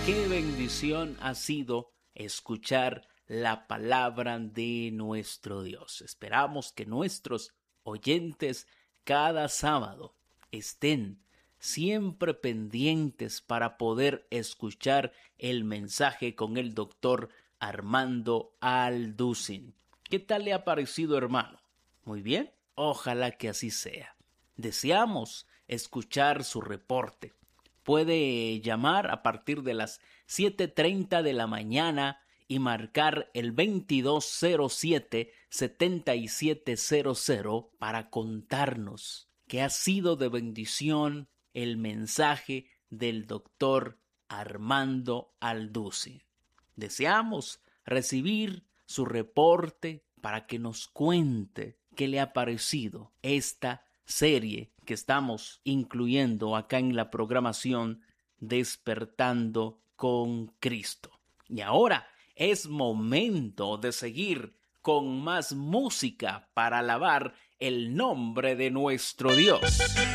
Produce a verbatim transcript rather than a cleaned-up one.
Qué bendición ha sido escuchar la palabra de nuestro Dios. Esperamos que nuestros oyentes cada sábado estén siempre pendientes para poder escuchar el mensaje con el doctor Armando Alducin. ¿Qué tal le ha parecido, hermano? Muy bien, ojalá que así sea. Deseamos escuchar su reporte. Puede llamar a partir de las siete treinta de la mañana y marcar el veintidós cero siete, setenta y siete cero cero para contarnos que ha sido de bendición el mensaje del doctor Armando Alducin. Deseamos recibir su reporte para que nos cuente qué le ha parecido esta serie que estamos incluyendo acá en la programación Despertando con Cristo. Y ahora es momento de seguir con más música para alabar el nombre de nuestro Dios.